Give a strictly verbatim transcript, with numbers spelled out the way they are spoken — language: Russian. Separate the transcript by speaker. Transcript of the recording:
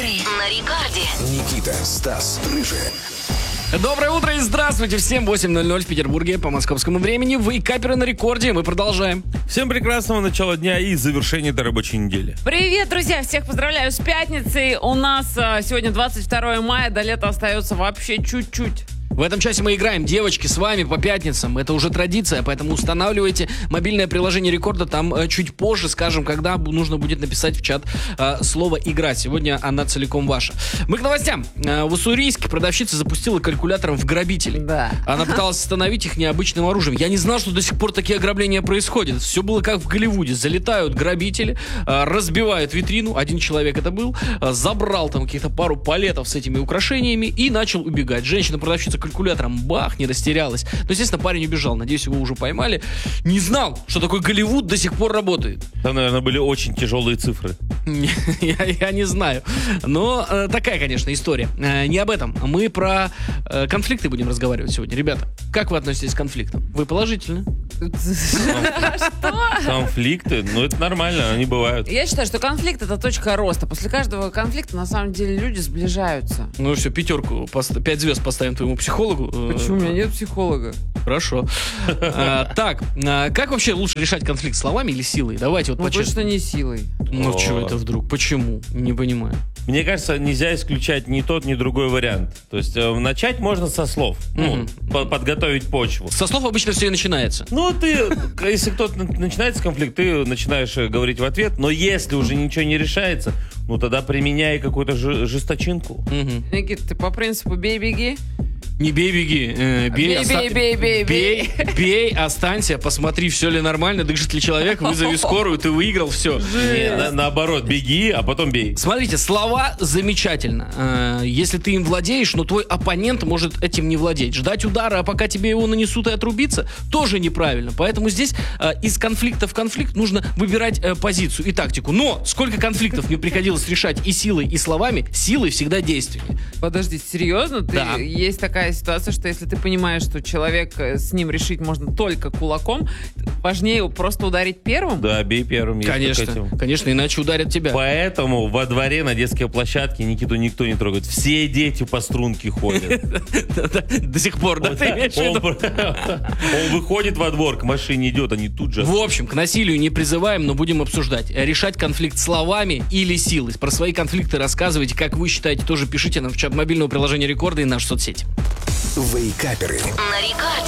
Speaker 1: на рекорде.
Speaker 2: Никита, Стас, Рыжий.
Speaker 3: Доброе утро и здравствуйте всем. восемь ноль ноль в Петербурге по московскому времени. Вейкаперы на рекорде. Мы продолжаем.
Speaker 4: Всем прекрасного начала дня и завершения этой рабочей недели.
Speaker 5: Привет, друзья! Всех поздравляю с пятницей. У нас а, сегодня двадцать второе мая. До лета остается вообще чуть-чуть.
Speaker 3: В этом часе мы играем, девочки, с вами по пятницам. Это уже традиция, поэтому устанавливайте мобильное приложение рекорда. Там э, чуть позже скажем, когда нужно будет написать в чат э, слово «игра». Сегодня она целиком ваша. Мы к новостям. Э, в Уссурийске продавщица запустила калькулятором в грабителей.
Speaker 5: Да.
Speaker 3: Она пыталась остановить их необычным оружием. Я не знал, что до сих пор такие ограбления происходят. Все было как в Голливуде. Залетают грабители, э, разбивают витрину. Один человек это был. Э, забрал там каких-то пару палетов с этими украшениями и начал убегать. Женщина-продавщица калькулятором, бах, не растерялась. Но, естественно, парень убежал. Надеюсь, его уже поймали. Не знал, что такой Голливуд до сих пор работает.
Speaker 4: Там, наверное, были очень тяжелые цифры.
Speaker 3: я, я не знаю. Но э, такая, конечно, история. Э, не об этом. Мы про э, конфликты будем разговаривать сегодня. Ребята, как вы относитесь к конфликтам? Вы положительно?
Speaker 5: Что?
Speaker 4: Конфликты? Ну, это нормально, они бывают.
Speaker 5: Я считаю, что конфликт — это точка роста. После каждого конфликта, на самом деле, люди сближаются.
Speaker 3: Ну все, пятерку, пять звезд поставим твоему психологу.
Speaker 5: Почему? У меня нет психолога.
Speaker 3: Хорошо. А, так, а, как вообще лучше решать конфликт, словами или силой? Давайте вот
Speaker 5: Ну, точно
Speaker 3: по-честному.
Speaker 5: не силой.
Speaker 3: Ну,
Speaker 4: О.
Speaker 3: чего это вдруг? Почему? Не понимаю.
Speaker 4: Мне кажется, нельзя исключать ни тот, ни другой вариант. То есть э, начать можно со слов. Ну,
Speaker 3: Мгм.
Speaker 4: по- подготовить почву.
Speaker 3: Со слов обычно все и начинается.
Speaker 4: Ну, ты, если кто-то на- начинается конфликт, ты начинаешь э, говорить в ответ. Но если уже ничего не решается, ну, тогда применяй какую-то жи- жесточинку.
Speaker 3: Мгм.
Speaker 5: Никита, ты по принципу бей-беги?
Speaker 3: Не бей, беги. э, бей,
Speaker 5: Бей,
Speaker 3: оста-
Speaker 5: бей, бей, бей,
Speaker 3: бей, бей, останься, посмотри, все ли нормально, дышит ли человек, вызови скорую, ты выиграл, все.
Speaker 4: Не, на- наоборот, беги, а потом бей.
Speaker 3: Смотрите, слова замечательно. Э, Если ты им владеешь, но твой оппонент может этим не владеть. Ждать удара, а пока тебе его нанесут и отрубиться, тоже неправильно. Поэтому здесь э, из конфликта в конфликт нужно выбирать э, позицию и тактику. Но сколько конфликтов мне приходилось решать и силой, и словами, силой всегда действеннее.
Speaker 5: Подожди, серьезно? Ты,
Speaker 3: Да.
Speaker 5: Есть такая ситуация, что если ты понимаешь, что человек, э, с ним решить можно только кулаком, важнее его просто ударить первым?
Speaker 4: Да, бей первым. если
Speaker 3: Конечно,
Speaker 4: хотим.
Speaker 3: конечно, иначе ударят тебя.
Speaker 4: Поэтому во дворе на детской площадке Никиту никто не трогает. Все дети по струнке ходят.
Speaker 3: До сих пор, да, ты имеешь в
Speaker 4: Он
Speaker 3: виду?
Speaker 4: он выходит во двор, к машине идет, они тут же...
Speaker 3: В общем, к насилию не призываем, но будем обсуждать. Решать конфликт словами или силой. Про свои конфликты рассказывайте, как вы считаете, тоже пишите нам в чат мобильного приложения Рекорда и наши соцсети.
Speaker 2: Вейкаперы.
Speaker 1: На рекорде.